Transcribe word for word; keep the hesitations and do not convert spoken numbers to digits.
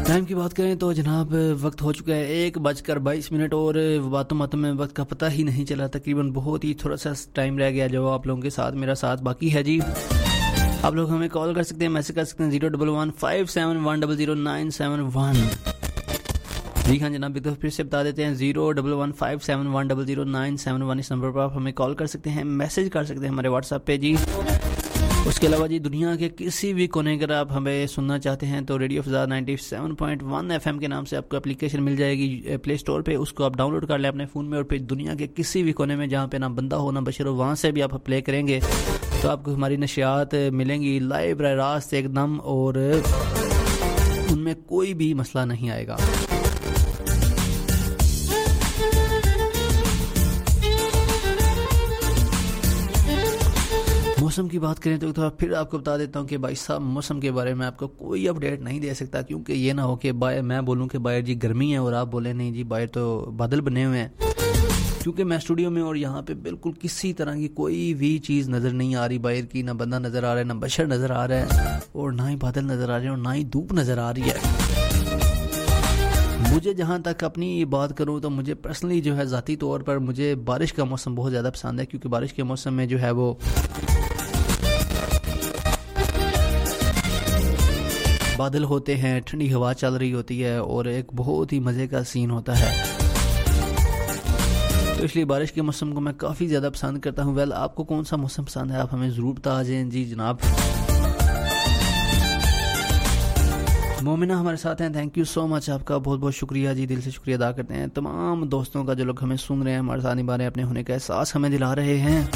Time کی بات کریں تو جناب وقت ہو چکا ہے ایک بج کر بائیس منٹ اور باتوں باتوں میں وقت کا پتہ ہی نہیں چلا. تقریباً بہت ہی تھوڑا سا ٹائم رہ گیا جو آپ لوگوں کے ساتھ میرا ساتھ باقی ہے. جی آپ لوگ ہمیں کال کر سکتے ہیں, میسج کر سکتے ہیں zero double one five seven one double zero nine seven one. جی ہاں جناب, ایک دفعہ پھر سے بتا دیتے ہیں zero double one five seven one double zero nine seven one. اس نمبر پر آپ ہمیں کال کر سکتے ہیں, میسج کر سکتے ہیں ہمارے واٹس ایپ پہ. جی اس کے علاوہ جی دنیا کے کسی بھی کونے اگر آپ ہمیں سننا چاہتے ہیں تو ریڈیو فضا ninety seven point one F M کے نام سے آپ کو اپلیکیشن مل جائے گی پلے اسٹور پہ. اس کو آپ ڈاؤن لوڈ کر لیں اپنے فون میں, اور پھر دنیا کے کسی بھی کونے میں جہاں پہ نہ بندہ ہو نہ بشر ہو, وہاں سے بھی آپ پلے کریں گے تو آپ کو ہماری نشریات ملیں گی لائیو براہ راست ایک دم, اور ان میں کوئی بھی مسئلہ نہیں آئے گا. موسم کی بات کریں تو تھوڑا پھر آپ کو بتا دیتا ہوں کہ بھائی صاحب موسم کے بارے میں آپ کو کوئی اپڈیٹ نہیں دے سکتا, کیونکہ یہ نہ ہو کہ باہر میں بولوں کہ باہر جی گرمی ہے اور آپ بولیں نہیں جی باہر تو بادل بنے ہوئے ہیں. کیونکہ میں اسٹوڈیو میں اور یہاں پہ بالکل کسی طرح کی کوئی بھی چیز نظر نہیں آ رہی باہر کی, نہ بندہ نظر آ رہا ہے, نہ بشر نظر آ رہا ہے, اور نہ ہی بادل نظر آ رہے ہیں, اور نہ ہی دھوپ نظر آ رہی ہے. مجھے جہاں تک اپنی بات کروں تو مجھے پرسنلی جو ہے ذاتی طور پر مجھے بارش کا موسم بہت زیادہ پسند ہے, کیونکہ بارش کے موسم میں جو ہے وہ بادل ہوتے ہیں, ٹھنڈی ہوا چل رہی ہوتی ہے, اور ایک بہت ہی مزے کا سین ہوتا ہے. تو اس لیے بارش کے موسم کو میں کافی زیادہ پسند کرتا ہوں. ویل آپ کو کون سا موسم پسند ہے, آپ ہمیں ضرور بتا جائیں. جی جناب مومنہ ہمارے ساتھ ہیں, تھینک یو سو مچ, آپ کا بہت بہت شکریہ. جی دل سے شکریہ ادا کرتے ہیں تمام دوستوں کا جو لوگ ہمیں سن رہے ہیں, ہمارے ساتھ نبھا رہے ہیں, اپنے ہونے کا احساس ہمیں دلا رہے ہیں.